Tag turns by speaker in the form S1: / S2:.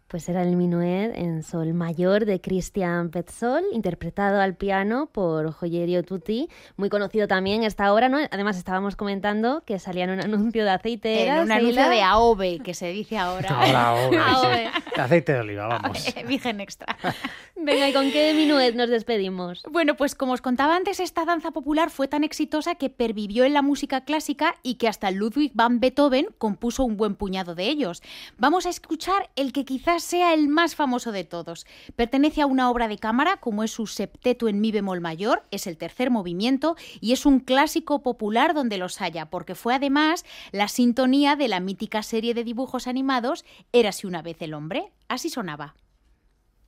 S1: Pues era el minuet en sol mayor de Christian Petzold, interpretado al piano por Joyerio Tutti, muy conocido también esta obra, ¿no? Además estábamos comentando que salía en un anuncio de aceite.
S2: En un anuncio de AOVE, que se dice ahora.
S3: Ahora,
S1: AOVE.
S3: de aceite de oliva, vamos.
S2: Virgen extra.
S1: Venga, ¿y con qué minuet nos despedimos?
S2: Bueno, pues como os contaba antes, esta danza popular fue tan exitosa que pervivió en la música clásica y que hasta Ludwig van Beethoven compuso un buen puñado de ellos. Vamos a escuchar el que quizás sea el más famoso de todos. Pertenece a una obra de cámara, como es su septeto en mi bemol mayor, es el tercer movimiento y es un clásico popular donde los haya, porque fue además la sintonía de la mítica serie de dibujos animados Érase una vez el hombre. Así sonaba.